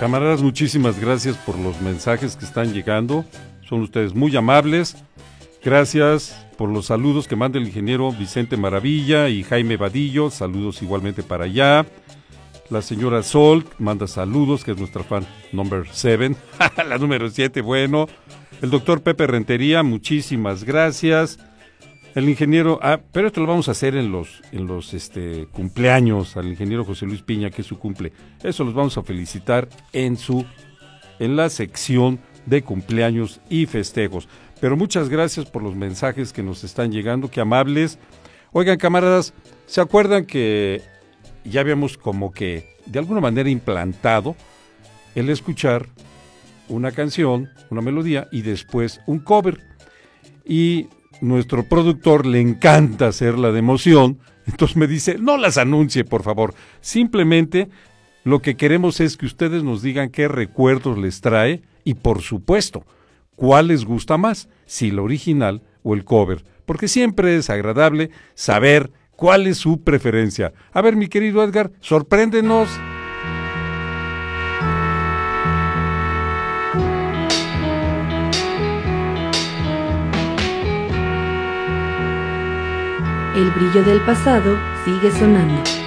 Camaradas, muchísimas gracias por los mensajes que están llegando. Son ustedes muy amables. Gracias por los saludos que manda el ingeniero Vicente Maravilla y Jaime Vadillo. Saludos igualmente para allá. La señora Sol manda saludos, que es nuestra fan number 7. La número 7, bueno. El doctor Pepe Rentería, muchísimas gracias. El ingeniero, pero esto lo vamos a hacer en los cumpleaños al ingeniero José Luis Piña, que es su cumple. Eso los vamos a felicitar en la sección de cumpleaños y festejos. Pero muchas gracias por los mensajes que nos están llegando, qué amables. Oigan, camaradas, ¿se acuerdan que ya habíamos como que de alguna manera implantado el escuchar una canción, una melodía y después un cover? Y nuestro productor le encanta hacerla de emoción, entonces me dice, no las anuncie, por favor. Simplemente lo que queremos es que ustedes nos digan qué recuerdos les trae y, por supuesto, cuál les gusta más, si la original o el cover, porque siempre es agradable saber cuál es su preferencia. A ver, mi querido Edgar, sorpréndenos. El brillo del pasado sigue sonando.